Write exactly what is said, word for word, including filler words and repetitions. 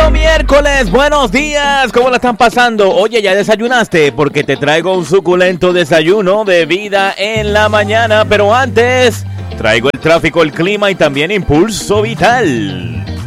Miércoles, buenos días, ¿cómo la están pasando? Oye, ¿ya desayunaste? Porque te traigo un suculento desayuno de vida en la mañana, pero antes traigo el tráfico, el clima y también Impulso Vital.